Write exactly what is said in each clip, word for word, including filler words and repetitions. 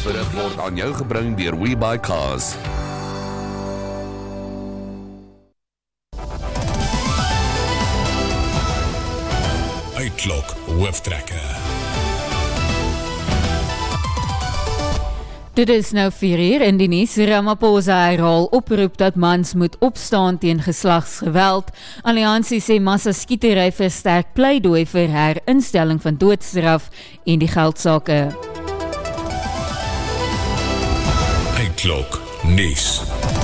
Nuusberig word aan jou gebring deur WeBuyCars. Uitklok hooftrekker. Dit is nou vier uur in die nuus. Ramaphosa herhaal oproep dat mans moet opstaan teen geslagsgeweld. Alliansie sê massaskietery versterk pleidooi vir herinstelling van doodstraf en die geldsaake. Uitklok nuus.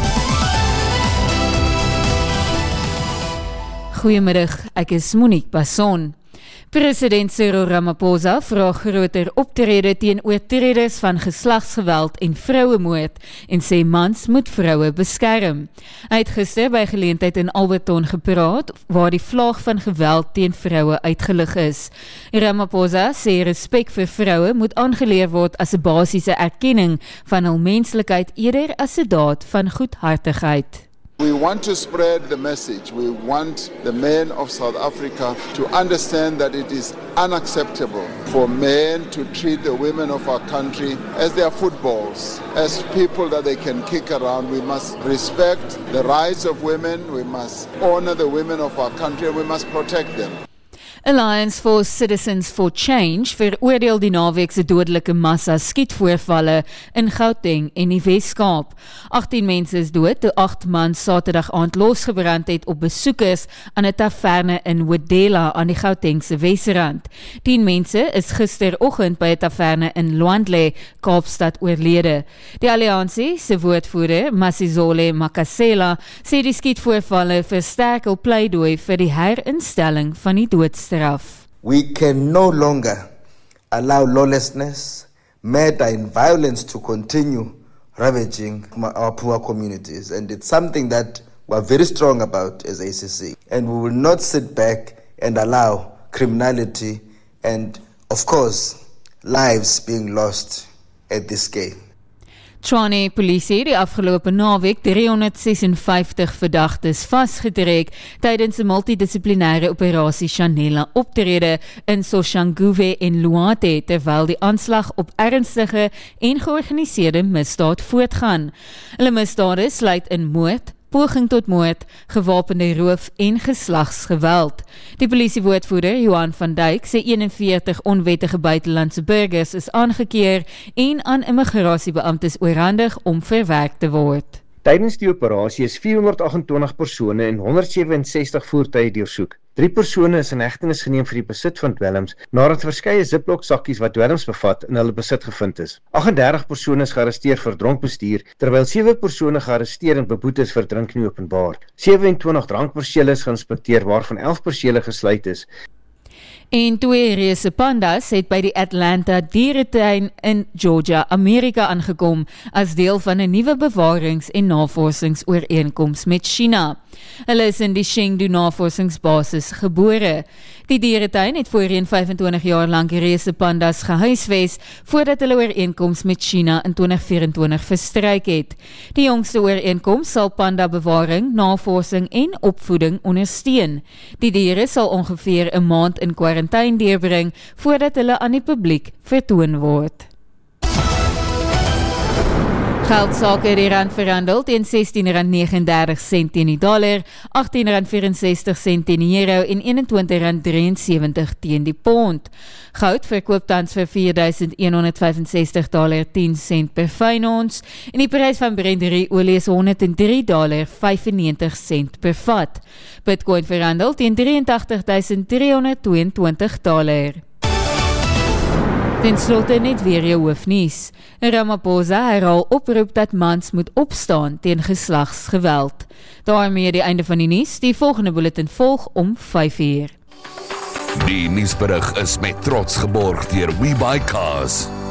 Goeiemiddag, ek is Monique Basson. President Cyril Ramaphosa vra groter optrede teen oortreders van geslagsgeweld en vrouemoord en sê mans moet vroue beskerm. Hy het gister by geleentheid in Alberton gepraat waar die vlaag van geweld teen vroue uitgelig is. Ramaphosa sê respek vir vroue moet aangeleer word as 'n basiese erkenning van hul menslikheid eerder as 'n daad van goedhartigheid. We want to spread the message. We want the men of South Africa to understand that it is unacceptable for men to treat the women of our country as their footballs, as people that they can kick around. We must respect the rights of women, we must honor the women of our country, and we must protect them. Alliance for Citizens for Change veroordeel die naweekse dodelike massa skietvoorvalle in Gauteng en die Wes-Kaap. agttien mense is dood toe agt man Saterdag aand losgebrand het op besoekers aan 'n taverne in Wedela aan die Gautengse Wesrand. tien mense is gisteroggend by 'n taverne in Lwandle, Kaapstad oorlede. Die alliansie se woordvoerder, Masizole Makasela, sê die skietvoorvalle versterk hul pleidooi vir die herinstelling van die doodstraf. We can no longer allow lawlessness, murder and violence to continue ravaging our poor communities, and it's something that we're very strong about as A C C, and we will not sit back and allow criminality and, of course, lives being lost at this scale. Tshwane polisie het die afgelope naweek driehonderdsesenvyftig verdagtes vasgetrek tydens 'n multidissiplinêre operasie Chanela optrede in Soshanguve en Luate terwyl die aanslag op ernstige en georganiseerde misdaad voortgaan. Hulle misdade sluit in moord, poging tot moord, gewapende roof en geslagsgeweld. Die polisiewoordvoerder Johan van Dijk sê eenenveertig onwettige buitelandse burgers is aangekeer en aan immigrasiebeamptes oorhandig om verwerk te word. Tydens die operasie is vierhonderdagentwintig persone en honderdsewenses-tig voertuie deursoek. Drie persone is in hegtenis geneem vir die besit van dwelms, nadat verskeie ziplock sakkies wat dwelms bevat in hulle besit gevind is. agtendertig persone is gearresteer vir dronk bestuur, terwyl sewe persone gearresteer en beboet is vir drink nie openbaar. sewenentwintig drankpersele is geïnspekteer, waarvan elf persele gesluit is. En twee reuse pandas het by die Atlanta dieretuin in Georgia, Amerika aangekom as deel van 'n nuwe bewarings- en navorsingsooreenkoms met China. Hulle is in die Chengdu navorsingsbasis gebore. Die dieretuin het voorheen vyfentwintig jaar lank reuse pandas gehuisves voordat hulle ooreenkoms met China in twintig vyerentwintig verstryk het. Die jongste ooreenkoms sal panda bewaring, navorsing en opvoeding ondersteun. Die diere sal ongeveer 'n maand in kwarantyne deurbring voordat hulle aan die publiek vertoon word. Geldsaake het die rand verhandel teen sestien rand negenendertig sent teen die dollar, agttien rand vyerensestig sent teen die euro en eenentwintig rand drieënsewentig teen die pond. Goud verkoop tans vir vier duisend honderdvyfensestig dollar tien sent per fyn ons en die prys van Brent olie is honderd drie dollar vyfennegentig sent per vat. Bitcoin verhandel teen drieëntagtig duisend driehonderdtweeëntwintig dollar. Ten slotte net weer jou hoofnuus. Ramaphosa herhaal oproep dat mans moet opstaan teen geslagsgeweld. Daarmee die einde van die nuus. Die volgende bulletin volg om vyf uur. Die nuusberig is met trots geborg deur WeBuyCars.